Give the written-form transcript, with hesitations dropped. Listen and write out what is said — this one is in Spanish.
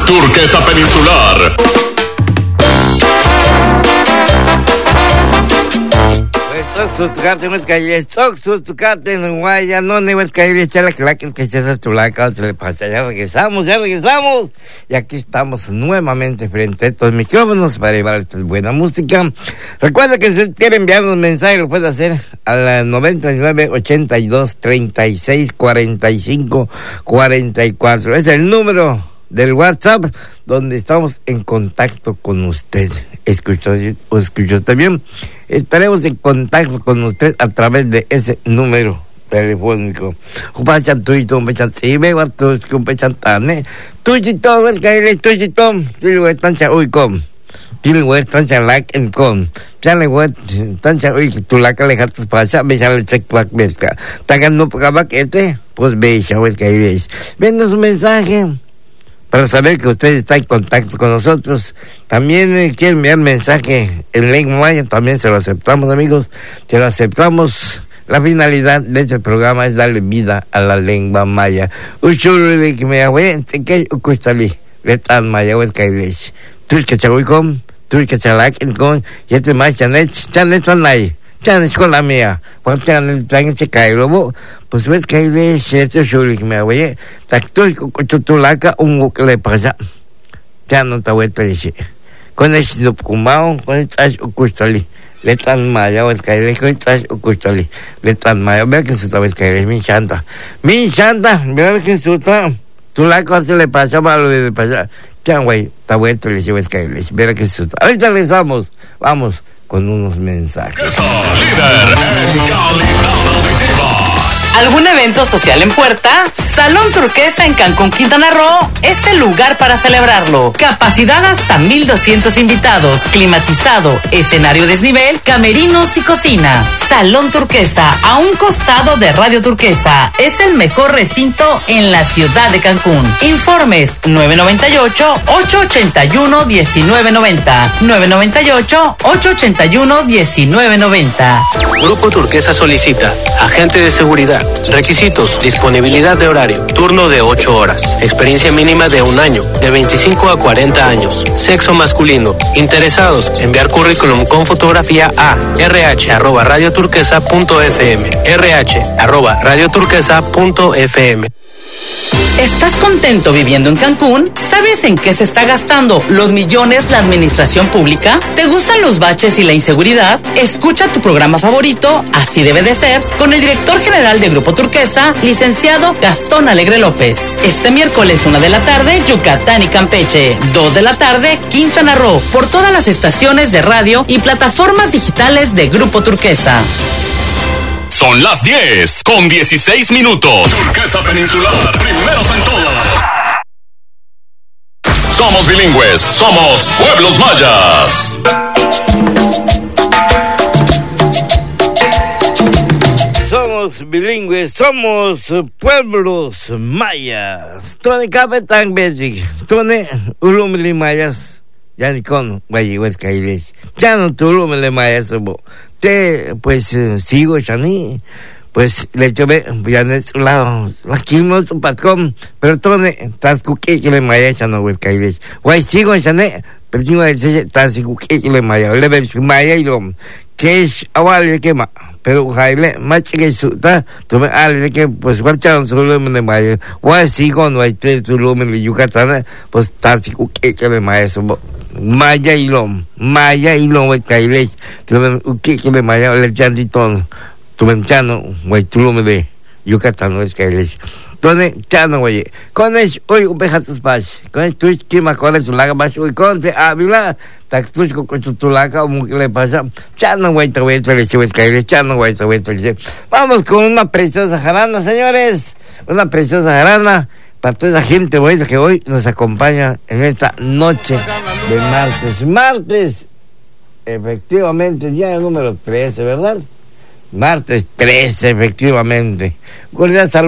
Turquesa Peninsular. Sus tucate no calle, sus tucate en Guaya, no ne vas caer echar la claque que se hace tu laca, se le pasa, ya regresamos. Y aquí estamos nuevamente frente a estos micrófonos para llevar esta buena música. Recuerda que si usted quiere enviarnos mensajes, lo puede hacer a la 99 82 36 45 44. Es el número del WhatsApp donde estamos en contacto con usted. ¿Escuchó también? Estaremos en contacto con usted a través de ese número telefónico. Viendo su mensaje para saber que usted está en contacto con nosotros. También quiere enviar mensaje en lengua maya, también se lo aceptamos, amigos, se lo aceptamos. La finalidad de este programa es darle vida a la lengua maya. Ushuri que me hago, que ukustali, letan maya, o kailesh. Turka chawikom, turka chalaken con, y este más chanet tanay. Chanes con la mía, cuando tengan ese cairo, pues ves que hay de este shuri que me hago, tacto con chutulaca, un que le pasa. Ya no te voy a decir. Con el snupcumao, con el trash ukustali. Letan maya, o el cairo, con el trash ukustali. Letan maya, vea que se sabe que es mi chanta, vea que su tulaca se le pasa malo de pasar. Ya, güey, te voy a decir, vea que su. Ahorita regresamos, vamos con unos mensajes. ¿Algún evento social en puerta? Salón Turquesa en Cancún, Quintana Roo es el lugar para celebrarlo. Capacidad hasta 1,200 invitados, climatizado, escenario desnivel, camerinos y cocina. Salón Turquesa, a un costado de Radio Turquesa, es el mejor recinto en la ciudad de Cancún. Informes 998-881-1990. 998-881-1990. Grupo Turquesa solicita agente de seguridad. Requisitos: disponibilidad de horario, turno de 8 horas, experiencia mínima de 1 año, de 25 a 40 años, sexo masculino. Interesados, enviar currículum con fotografía a rh@radioturquesa.fm, rh@radioturquesa.fm. ¿Estás contento viviendo en Cancún? ¿Sabes en qué se está gastando los millones la administración pública? ¿Te gustan los baches y la inseguridad? Escucha tu programa favorito, Así debe de ser, con el director general de Grupo Turquesa, licenciado Gastón Alegre López. Este miércoles 1 de la tarde, Yucatán y Campeche. 2 de la tarde, Quintana Roo, por todas las estaciones de radio y plataformas digitales de Grupo Turquesa. Son las 10 con 16 minutos. Turquesa Peninsular, primeros en todo. Somos bilingües, somos Pueblos Mayas. Somos bilingües, somos Pueblos Mayas. Tone Capitán Basic, Tone Ulumili Mayas. Ya ni con Guayigues Cailes. Ya no Tulumili Mayas. Pues sigo Shani, pues le tuve ya en su lado, aquí no su pascom, pero tone tascuque que le maya chano with Kailes. Guay sigo Shane, pero yo ese tascuque que le maya, le ves maya y lo que es awal que ma, pero jaile más que su ta, tuve al que pues guardaron su lumen de maya. Guay sigo no hay su lumen de Yucatán, pues tascuque que le maya eso. Maya y lo güey Kailes, tuve que le maya le chantito, tuve chano güey tulume de Yucatán no es Kailes. Entonces, chano güey, con es hoy upeja tus pas, con es tu esquema con es laga más hoy con se avila, tactus con tu laga o que le pasa, chano güey te voy a decir Kailes, chano güey te voy a decir. Vamos con una preciosa jarana, señores, una preciosa jarana. Para toda esa gente que hoy nos acompaña en esta noche de martes, efectivamente, ya el número 13, ¿verdad? Martes 13, efectivamente. Con